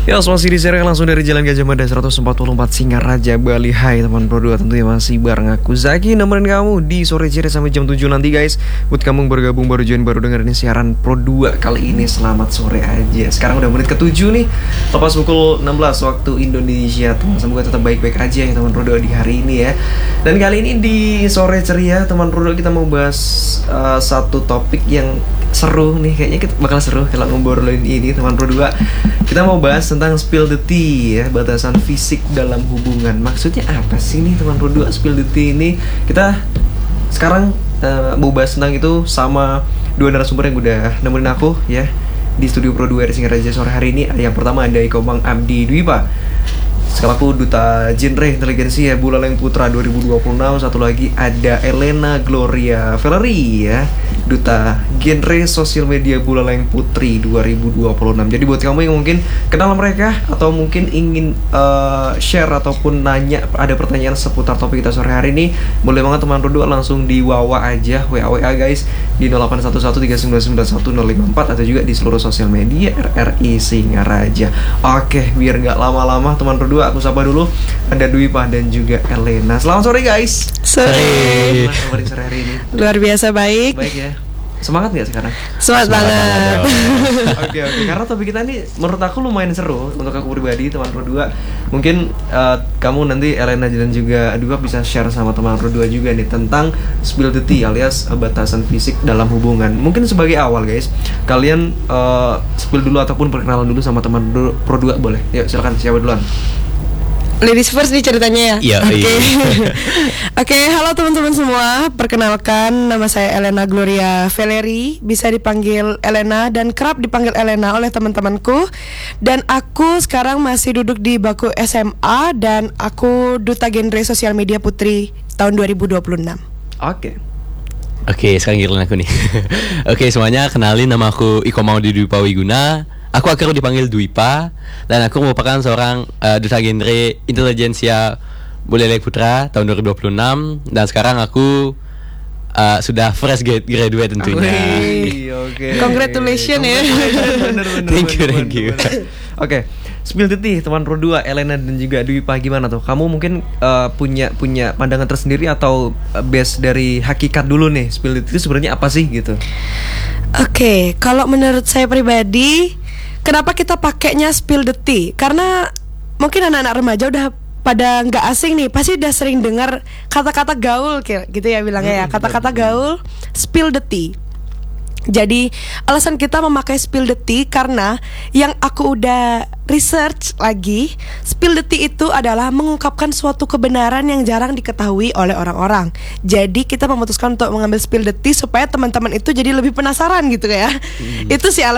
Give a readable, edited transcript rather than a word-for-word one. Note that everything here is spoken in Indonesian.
Ya, masih disiarkan langsung dari Jalan Gajah Mada 144 Singaraja, Bali. Hai teman Pro 2, tentunya masih bareng aku Zaki nemenin kamu di sore ceria sampai jam 7 nanti guys. Buat kamu bergabung, baru join, baru dengerin siaran Pro 2 kali ini, selamat sore aja. Sekarang udah menit ke-7 nih, lepas pukul 16 waktu Indonesia. Teman, semoga tetap baik-baik aja ya teman Pro 2 di hari ini ya. Dan kali ini di sore ceria teman Pro 2 kita mau bahas satu topik yang seru nih, kayaknya kita bakal seru kalau ngobrolin ini teman Pro 2. Kita mau bahas tentang spill the tea ya, batasan fisik dalam hubungan. Maksudnya apa sih nih teman Pro 2 spill the tea ini? Kita sekarang mau bahas tentang itu sama dua narasumber yang udah nemenin aku ya di studio Pro 2 Singaraja sore hari ini. Yang pertama ada Iko Bang Abdi Dwipa, selaku Duta Genre Inteligensi ya Buleleng Putra 2026. Satu lagi ada Elena Gloria Valerie ya, Duta Genre Sosial Media Buleleng Putri 2026. Jadi buat kamu yang mungkin kenal mereka atau mungkin ingin share ataupun nanya, ada pertanyaan seputar topik kita sore hari ini, boleh banget teman berdua langsung di WA aja, WA guys di 0811399154 atau juga di seluruh sosial media RRI Singaraja. Oke, biar nggak lama-lama teman berdua, aku sapa dulu ada Dwipa dan juga Elena. Selamat sore guys. Sore. Gimana kabar sore hari ini? Luar biasa baik. Baik ya. Semangat nggak sekarang? Semangat banget. Oke. Karena topik kita ini menurut aku lumayan seru untuk aku pribadi, teman Pro 2. Mungkin kamu nanti Elena dan juga Dwipa bisa share sama teman Pro 2 juga nih tentang spill the tea alias batasan fisik dalam hubungan. Mungkin sebagai awal guys, kalian spill dulu ataupun perkenalan dulu sama teman Pro 2 boleh? Yuk silakan, siapa duluan? Ladies first nih ceritanya ya. Iya. Oke, halo teman-teman semua. Perkenalkan, nama saya Elena Gloria Valerie, bisa dipanggil Elena dan kerap dipanggil Elena oleh teman-temanku. Dan aku sekarang masih duduk di bangku SMA dan aku Duta Genre Sosial Media Putri tahun 2026. Oke, sekarang giliran aku nih. Oke, semuanya, kenalin, nama aku Iko Maudi Dwipa Wiguna. Aku akrab dipanggil Dwipa dan aku merupakan seorang Duta Genre Inteligensia Buleleng Putra tahun 2026 dan sekarang aku sudah fresh graduate tentunya. Oke. Congratulations ya. Thank you. Oke. Spill the tea teman Pro 2 Elena dan juga Dwipa, gimana tuh? Kamu mungkin punya pandangan tersendiri atau base dari hakikat dulu nih, spill the tea itu sebenarnya apa sih gitu? Oke, kalau menurut saya pribadi, kenapa kita pakainya spill the tea? Karena mungkin anak-anak remaja udah pada nggak asing nih, pasti udah sering dengar kata-kata gaul kayak gitu ya bilangnya ya, kata-kata gaul, spill the tea. Jadi alasan kita memakai spill the tea karena yang aku udah research lagi, spill the tea itu adalah mengungkapkan suatu kebenaran yang jarang diketahui oleh orang-orang. Jadi kita memutuskan untuk mengambil spill the tea supaya teman-teman itu jadi lebih penasaran gitu ya. Itu sih alasan